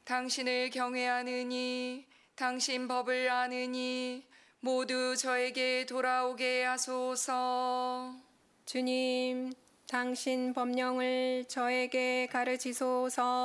당신을 경외하느니 당신 법을 아느니 모두 저에게 돌아오게 하소서. 주님, 당신 법령을 저에게 가르치소서.